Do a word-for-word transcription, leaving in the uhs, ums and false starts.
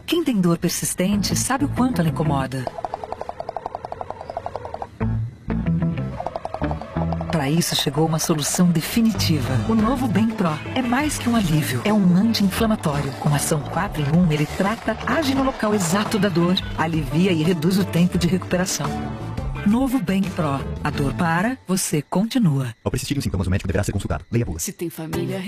Quem tem dor persistente sabe o quanto ela incomoda. Para isso chegou uma solução definitiva. O novo Bem Pro é mais que um alívio. É um anti-inflamatório. Com ação quatro em um, ele trata, age no local exato da dor, alivia e reduz o tempo de recuperação. Novo Bem Pro. A dor para, você continua. Ao persistir os sintomas, o médico deverá ser consultado. Leia a bula. Se tem família...